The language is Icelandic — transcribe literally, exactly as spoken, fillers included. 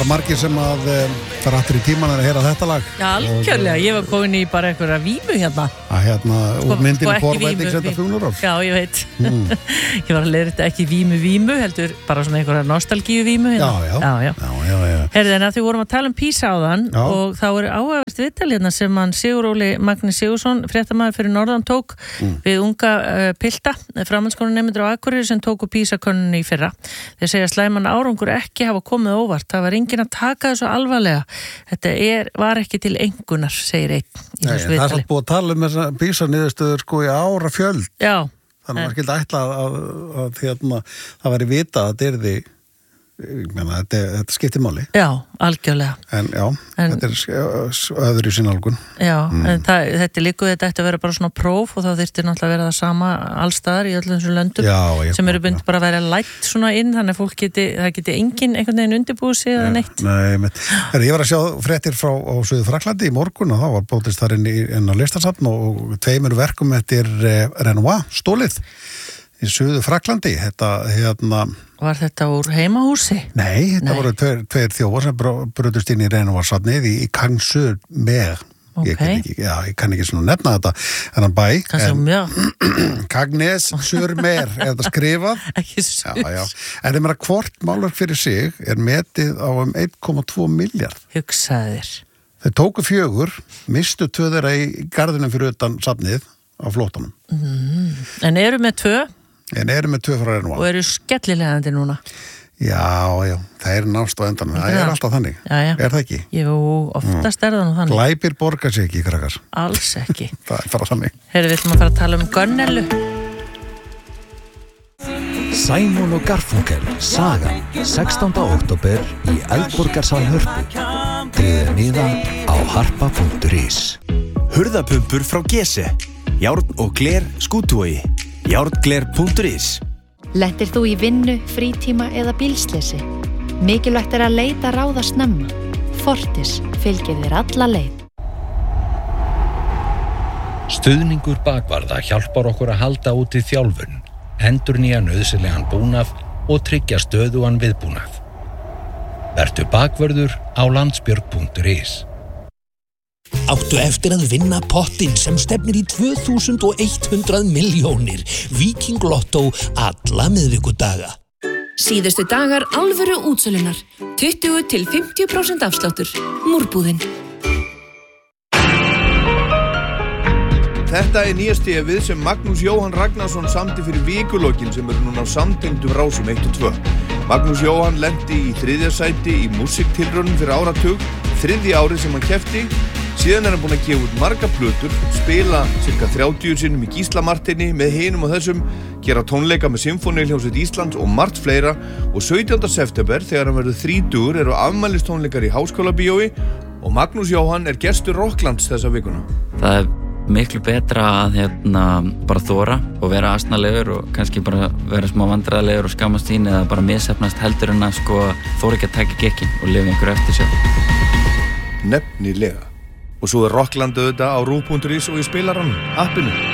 margir sem að fara aftur í tíman að heyra þetta lag. Já, algjörlega, ég var komin í bara einhverja vímu hérna. Að hérna, úr myndinu Forvæting senda fjónurál. Já, ég veit. Mm. Ég var að leira þetta ekki vímu vímu, heldur bara svona einhverja nostalgíu vímu hérna. Já, já. Já, já. já, já, já. Herðu, en að því vorum að tala um PISA áðan já. Og þá er áhugavert viðtal hérna sem hann Sigur Óli Magni Sigursson, fréttamaður fyrir Norðan tók mm. við unga uh, pilta, framhaldsskólanemendur á Akureyri sem tóku PISA-könnunni í fyrra. Þeir segja slæman árangur ekki hafa komið óvart. Það var enginn að taka þessu alvarlega. Þetta er, var ekki til engunar, segir einn í Nei, þessu viðtali. Það er búið að tala um þessa PISA-niðurstöður sko í ára fjöld. Já. Þannig að maður skildi ætla að, að, að hérna, það væri vita að þetta er því Menna, þetta, þetta skiptir máli. Já, algjörlega. En já, en, þetta er öðru í sínálgun. Já, mm. en það, þetta er líka, þetta ætti að vera bara svona próf og þá þyrfti náttúrulega að vera það sama allstaðar í öllum þessum löndum já, ég, sem eru byrjandi bara að vera lætt svona inn, þannig að fólk geti, það geti engin einhvern veginn undirbúið sig eða neitt. Nei, menn, er, ég var að sjá fréttir frá á Suður Fraklandi í morgun og þá var bótist þar inn, inn á listasafn og tveimur verkum eftir eh, Renoir, stólið í Suður Fraklandi, þetta hérna Var þetta úr heimahúsi? Nei, þetta Nei. voru tveir, tveir þjófar sem brutust inn í Renoir-safnið í, í Cagnes-sur-Mer. Okay. Ég kann ekki, já, ég kann ekki svona nefna þetta en hann bæ. Cagnes-sur-Mer er þetta skrifað. Ekki sur. Já, já. En þeim er að hvort málverk fyrir sig er metið á um einn komma tvo milljarð. Hugsaðir. Þeir tóku fjögur, mistu tvö þeirra í garðinum fyrir utan safnið á flótanum. Mm. En eru með tvö? En eru með tvö frá Renoir. Og eru skellilegandi núna. Já, já, það er nást á endanum. Það er alltaf þannig. Já, já. Er það ekki? Jú, oftast mm. er það nú þannig. Glæpir borgar sig ekki, krakkar. Alls ekki. Það er bara þannig. Heyrðu, við ætlum að fara að tala um Gunnellu. Simon og Garfunkel, sagan, sextánda október í Eldborgarsal Hörpu. Tryggðu miða á harpa punktur is. Hurðapumpur frá Gese. Járn og gler Skútuvogi. járngler punktur is. Lentir þú í vinnu, frítíma eða bílsleysi? Mikilvægt er að leita ráða snemma. Fortis fylgir þér alla leið. Stuðningur bakvarða hjálpar okkur að halda úti þjálfun, endurnýja nauðsynlegan búnað og tryggja stöðugan viðbúnað. Vertu bakvörður á landsbjörg punktur is. Áttu eftir að vinna pottinn sem stefnir í tvö þúsund hundrað milljónir. Viking Lotto alla miðvikudaga. Síðustu dagar alvöru útsölunar. tuttugu til fimmtíu prósent afsláttur. Múrbúðin. Þetta er nýja stefið sem Magnús Jóhann Ragnarsson samdi fyrir vikulokkin sem eru núna á samtengdum rásum eitt og tvö. Magnús Jóhann lenti í þriðja sæti í músiktilraunum fyrir áratug, þriðja árið sem hann keppti. Síðan er hann búinn að gefa út marga plötur, spila cirka þrjátíu sinnum í Gíslamartinni með hinum og þessum, gera tónleika með Sinfóníuhljómsveit Íslands og margt fleira og sautjánda september þegar hann verður þrítugur eru afmælistónleikar í Háskólabíói og Magnús Jóhann er gestur Rocklands þessa vikuna. Það er miklu betra að hérna bara þora og vera asnalegur og kannski bara vera smá vandræðalegur og skammast sín eða bara misheppnast heldur en að sko þora ekki að taka gekkin og lifa einhverju eftir sér. Nefnilega. Og svo er Rockland auðvitað á rúv punktur is og í spilaranum, appinu.